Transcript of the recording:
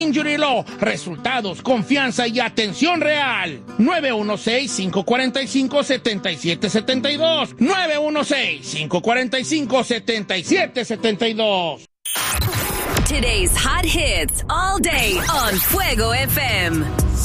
Injury Law, resultados, confianza y atención real. 916-545-7772. 916-545-7772. Today's hot hits all day on Fuego FM.